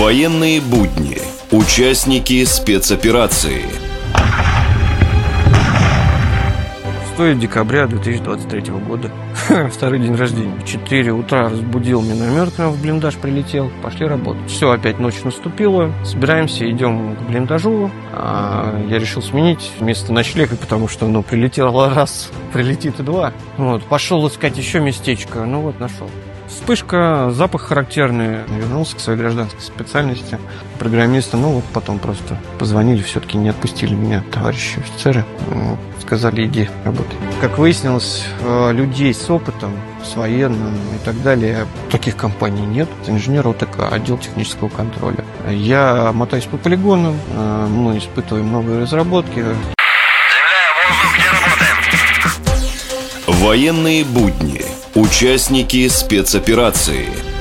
Военные будни. Участники спецоперации. 6 декабря 2023 года. Второй день рождения. В 4 утра разбудил миномет, к нам в блиндаж прилетел. Пошли работать. Все, опять ночь наступила. Собираемся, идем к блиндажу. Я решил сменить место ночлега, потому что, прилетело раз, прилетит и два. Пошел искать еще местечко. Нашел. Вспышка, запах характерный. Вернулся к своей гражданской специальности программиста. Потом просто позвонили, все-таки не отпустили меня товарищи офицеры. Сказали, иди, работай. Как выяснилось, людей с опытом, с военным и так далее, таких компаний нет. Инженер ОТК, отдел технического контроля. Я мотаюсь по полигонам, мы испытываем новые разработки. Земля, воздух, где работаем? Военные будни. Участники спецоперации.